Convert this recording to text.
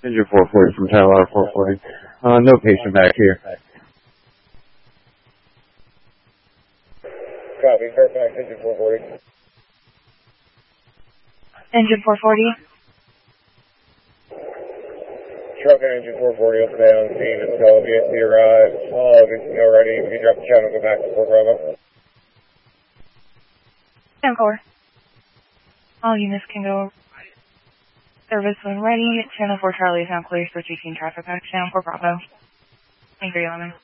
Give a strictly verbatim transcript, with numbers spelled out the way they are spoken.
Engine four forty from Tower four forty. Uh, no patient back here. Copy, Fairfax, engine four forty. Engine four forty. Truck and engine four forty up and down, scene until V S C arrives. All of it, no ready. We can drop the channel and go back to Fort Bravo. ten four. All units can go. Service when ready. Channel four Charlie is now clear for taking traffic back to Channel four Bravo. Thank you, Eleven.